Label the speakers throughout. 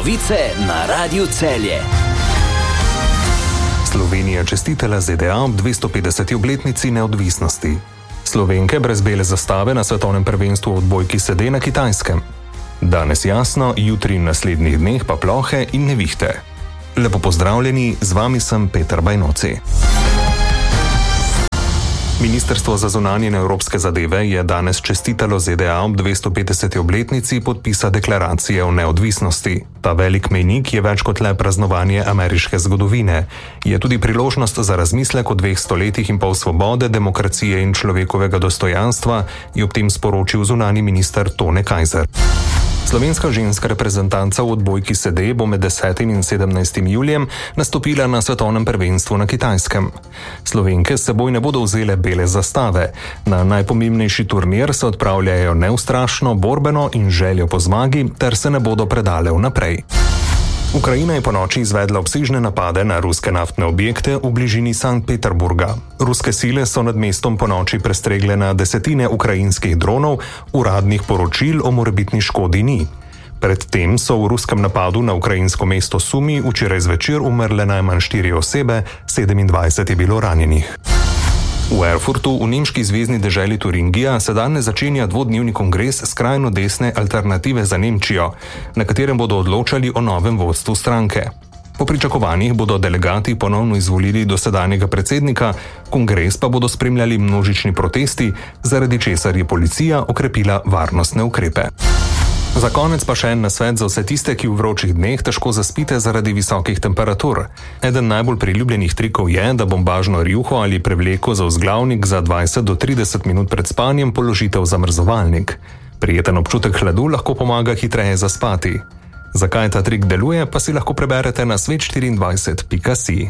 Speaker 1: Novice na Radiu Celje.
Speaker 2: Slovenija čestitala ZDA ob 250. obletnici neodvisnosti. Slovenke brez bele zastave na svetovnem prvenstvu v odbojki sede na Kitajskem. Danes jasno, jutri in naslednjih dneh pa plohe in nevihte. Lepo pozdravljeni, z vami sem Peter Bajnoci. Ministrstvo za zunanje in evropske zadeve je danes čestitalo ZDA ob 250. obletnici podpisa deklaracije o neodvisnosti. Ta velik mejnik je več kot le praznovanje ameriške zgodovine. Je tudi priložnost za razmislek o 2 stoletjih in pol svobode, demokracije in človekovega dostojanstva, je ob tem sporočil zunanji minister Tone Kajzer. Slovenska ženska reprezentanca v odbojki sede bo med 10. in 17. julijem nastopila na svetovnem prvenstvu na Kitajskem. Slovenke s seboj ne bodo vzele bele zastave. Na najpomembnejši turnir se odpravljajo neustrašno, borbeno in željo po zmagi, ter se ne bodo predale vnaprej. Ukrajina je ponoči izvedla obsežne napade na ruske naftne objekte v bližini Sankt Peterburga. Ruske sile so nad mestom ponoči prestregle na desetine ukrajinskih dronov, uradnih poročil o morebitni škodi ni. Predtem so v ruskem napadu na ukrajinsko mesto Sumi včeraj zvečer umrle najmanj 4 osebe, 27 je bilo ranjenih. V Erfurtu, v nemški zvezni deželi Turingija, se danes začenja dvodnevni kongres skrajno desne Alternative za Nemčijo, na katerem bodo odločali o novem vodstvu stranke. Po pričakovanjih bodo delegati ponovno izvolili dosedanjega predsednika, kongres pa bodo spremljali množični protesti, zaradi česar je policija okrepila varnostne ukrepe. Za konec pa še en nasvet za vse tiste, ki v vročih dneh težko zaspite zaradi visokih temperatur. Eden najbolj priljubljenih trikov je, da bombažno rjuho ali prevleko za vzglavnik za 20 do 30 minut pred spanjem položite v zamrzovalnik. Prijeten občutek hladu lahko pomaga hitreje zaspati. Zakaj ta trik deluje, pa si lahko preberete na svet24.si.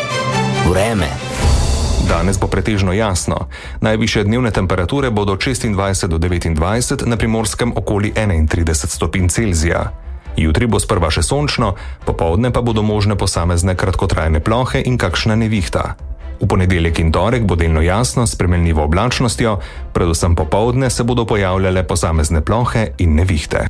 Speaker 1: Vreme.
Speaker 2: Danes bo pretežno jasno. Najvišje dnevne temperature bodo 26 do 29, na Primorskem okoli 31 stopinj Celzija. Jutri bo sprva še sončno, popoldne pa bodo možne posamezne kratkotrajne plohe in kakšna nevihta. V ponedeljek in torek bo delno jasno s spremenljivo oblačnostjo, predvsem popoldne se bodo pojavljale posamezne plohe in nevihte.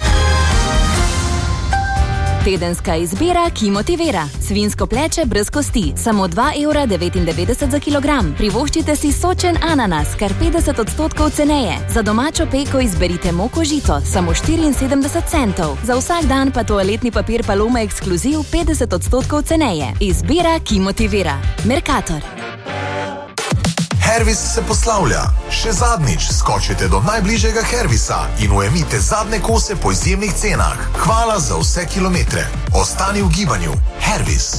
Speaker 3: Tedenska izbira, ki motivira. Svinjsko pleče brez kosti, samo 2,99 € za kilogram. Privoščite si sočen ananas, kar 50% ceneje. Za domačo peko izberite moko žito, samo 74 centov. Za vsak dan pa toaletni papir Paloma Ekskluziv 50% ceneje. Izbira, ki motivira. Mercator.
Speaker 4: Hervis se poslavlja. Še zadnjič skočite do najbližjega Hervisa in ujemite zadnje kose po izjemnih cenah. Hvala za vse kilometre. Ostani v gibanju. Hervis.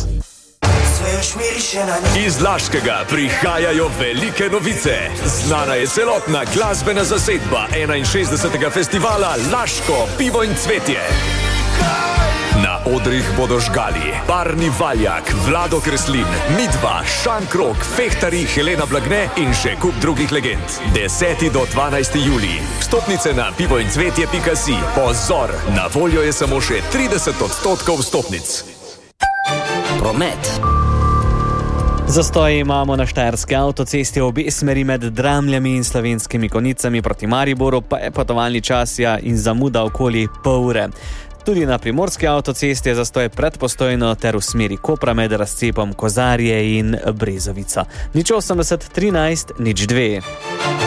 Speaker 5: Iz Laškega prihajajo velike novice. Znana je celotna glasbena zasedba 61. festivala Laško pivo in cvetje. Na odrih bodo žgali Barni Valjak, Vlado Kreslin, Midva, Šankrok, Fehtari, Helena Blagne in še kup drugih legend. 10. do 12. julij. Vstopnice na pivoincvetje.si. Pozor, na voljo je samo še 30% vstopnic.
Speaker 1: Promet.
Speaker 6: Zastoj imamo na štajerski avtocesti obe smeri med Dramljami in Slovenskimi Konjicami proti Mariboru, pa je potovalni čas in zamuda okoli pol ure. Tudi na primorski avtocesti je zastoj pred Postojno ter v smeri Kopra med razcepom Kozarje in Brezovica. 080 13 02.